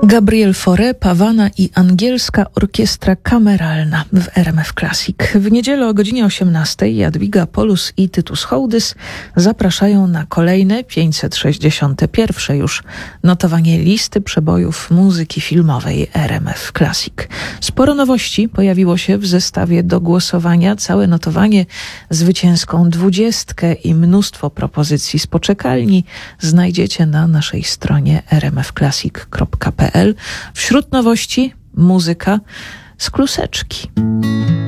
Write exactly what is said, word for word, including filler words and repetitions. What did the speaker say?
Gabriel Fauré, Pavana i Angielska Orkiestra Kameralna w R M F Classic. W niedzielę o godzinie osiemnastej Jadwiga Polus i Tytus Hołdys zapraszają na kolejne pięćset sześćdziesiąte pierwsze już notowanie listy przebojów muzyki filmowej R M F Classic. Sporo nowości pojawiło się w zestawie do głosowania. Całe notowanie, zwycięską dwudziestkę i mnóstwo propozycji z poczekalni znajdziecie na naszej stronie r m f classic kropka p l. Wśród nowości muzyka z kluseczki.